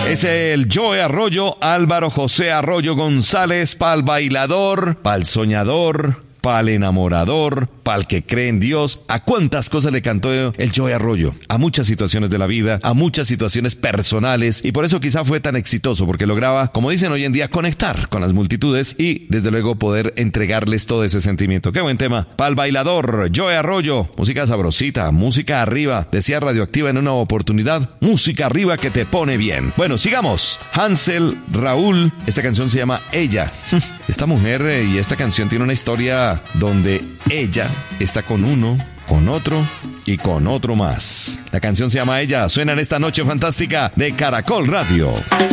Es el Joe Arroyo, Álvaro José Arroyo González, pa'l bailador, pa'l soñador, pa'l enamorador, pa'l que cree en Dios. ¿A cuántas cosas le cantó el Joe Arroyo? A muchas situaciones de la vida, a muchas situaciones personales, y por eso quizá fue tan exitoso, porque lograba, como dicen hoy en día, conectar con las multitudes y desde luego poder entregarles todo ese sentimiento. Qué buen tema. Pa'l bailador, Joe Arroyo, música sabrosita, música arriba. Decía Radioactiva en una oportunidad, música arriba que te pone bien. Bueno, sigamos. Hansel, Raúl, esta canción se llama Ella. Esta mujer y esta canción tiene una historia donde ella está con uno, con otro y con otro más. La canción se llama Ella. Suena en esta noche fantástica de Caracol Radio.